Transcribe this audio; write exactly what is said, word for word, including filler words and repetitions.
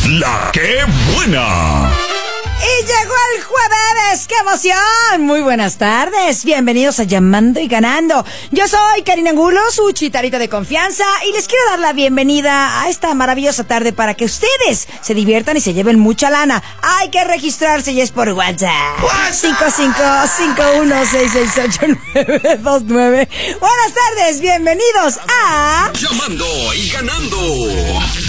La que buena. Y llegó el jueves, ¡qué emoción! Muy buenas tardes, bienvenidos a Llamando y Ganando. Yo soy Karina Angulo, su chitarita de confianza, y les quiero dar la bienvenida a esta maravillosa tarde para que ustedes se diviertan y se lleven mucha lana. Hay que registrarse y es por WhatsApp. cinco cinco cinco uno seis seis ocho nueve dos nueve. Buenas tardes, bienvenidos a Llamando y Ganando.